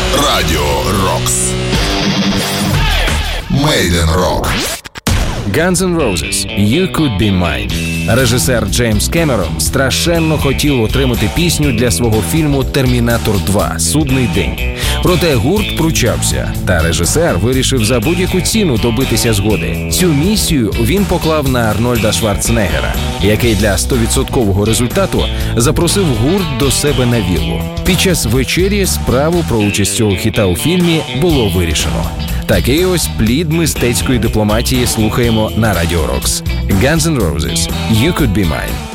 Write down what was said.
Радіо Рокс. Made in Rock. Guns N' Roses «You Could Be Mine». Режисер Джеймс Кемерон страшенно хотів отримати пісню для свого фільму «Термінатор 2. Судний день». Проте гурт пручався, та режисер вирішив за будь-яку ціну добитися згоди. Цю місію він поклав на Арнольда Шварценеггера, який для 100% результату запросив гурт до себе на віллу. Під час вечері справу про участь цього хіта у фільмі було вирішено. Такий ось плід мистецької дипломатії слухаємо на Радіо Рокс. Guns N' Roses «You Could Be Mine».